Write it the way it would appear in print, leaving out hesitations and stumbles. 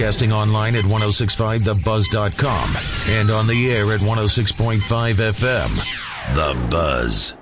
Broadcasting online at 1065thebuzz.com and on the air at 106.5 FM. The Buzz.